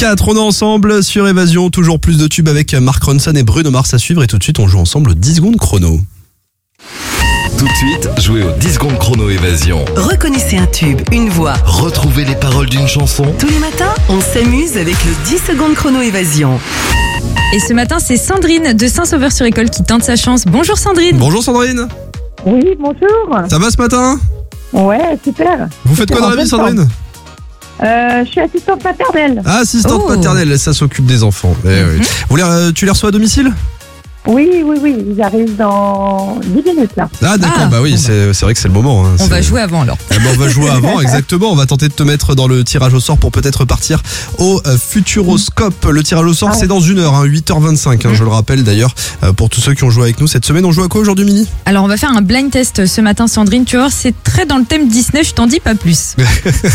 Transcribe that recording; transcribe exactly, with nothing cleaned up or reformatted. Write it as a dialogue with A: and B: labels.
A: quatre, on est ensemble sur Évasion, toujours plus de tubes avec Mark Ronson et Bruno Mars à suivre et tout de suite on joue ensemble dix secondes chrono.
B: Tout de suite, jouez au dix secondes chrono Évasion.
C: Reconnaissez un tube, une voix.
B: Retrouvez les paroles d'une chanson.
C: Tous les matins, on s'amuse avec le dix secondes chrono Évasion.
D: Et ce matin, c'est Sandrine de Saint-Sauveur-sur-École qui tente sa chance. Bonjour Sandrine.
A: Bonjour Sandrine.
E: Oui, bonjour.
A: Ça va ce matin?
E: Ouais, super.
A: Vous faites quoi dans la vie Sandrine?
E: euh, Je suis assistante maternelle.
A: Ah, assistante
D: Oh.
A: maternelle, ça s'occupe des enfants. Eh
D: Mhm.
A: oui. Vous les, euh, tu les reçois à domicile?
E: Oui, oui, oui, ils arrivent dans dix minutes là.
A: Ah d'accord,
D: Ah,
A: bah oui,
D: bon,
A: c'est, c'est vrai que c'est le moment. Hein.
D: On
A: C'est-
D: va jouer avant alors.
A: Eh ben, on va jouer avant, exactement. On va tenter de te mettre dans le tirage au sort pour peut-être partir au euh, Futuroscope. Le tirage au sort,
E: Ah.
A: c'est dans une heure, hein, huit heures vingt-cinq, hein, je le rappelle d'ailleurs, euh, pour tous ceux qui ont joué avec nous cette semaine. On joue à quoi aujourd'hui, Mini?
D: Alors on va faire un blind test ce matin Sandrine. Tu vas voir, c'est très dans le thème Disney, je t'en dis pas plus.